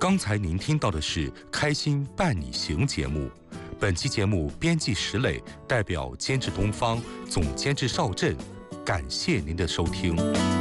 刚才您听到的是《开心伴你行》节目，本期节目编辑石磊，代表监制东方，总监制邵震，感谢您的收听。